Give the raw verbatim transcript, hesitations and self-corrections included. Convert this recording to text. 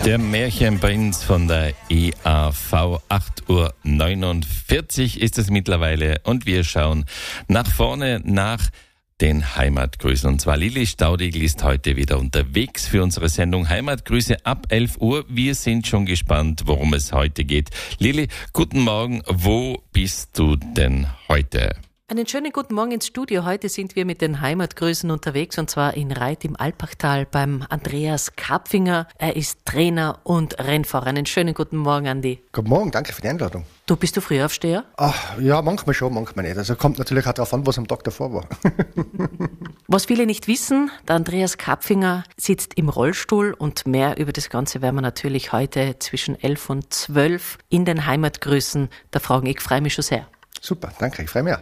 Der Märchenprinz von der E A V, acht Uhr neunundvierzig ist es mittlerweile und wir schauen nach vorne nach den Heimatgrüßen. Und zwar Lili Staudigl ist heute wieder unterwegs für unsere Sendung Heimatgrüße ab elf Uhr. Wir sind schon gespannt, worum es heute geht. Lili, guten Morgen. Wo bist du denn heute? Einen schönen guten Morgen ins Studio. Heute sind wir mit den Heimatgrüßen unterwegs und zwar in Reit im Alpachtal beim Andreas Karpfinger. Er ist Trainer und Rennfahrer. Einen schönen guten Morgen, Andi. Guten Morgen, danke für die Einladung. Du, bist du Frühaufsteher? Ach, ja, manchmal schon, manchmal nicht. Also kommt natürlich auch darauf an, was am Tag davor war. Was viele nicht wissen, der Andreas Karpfinger sitzt im Rollstuhl und mehr über das Ganze werden wir natürlich heute zwischen elf und zwölf in den Heimatgrüßen da fragen. Ich freue mich schon sehr. Super, danke, ich freue mich auch.